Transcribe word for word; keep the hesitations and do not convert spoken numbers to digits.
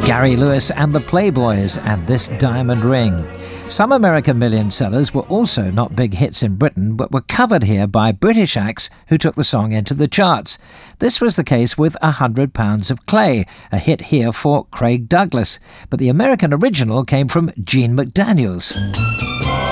Gary Lewis and the Playboys and This Diamond Ring. Some American million sellers were also not big hits in Britain, but were covered here by British acts who took the song into the charts. This was the case with A Hundred Pounds of Clay, a hit here for Craig Douglas, but the American original came from Gene McDaniels.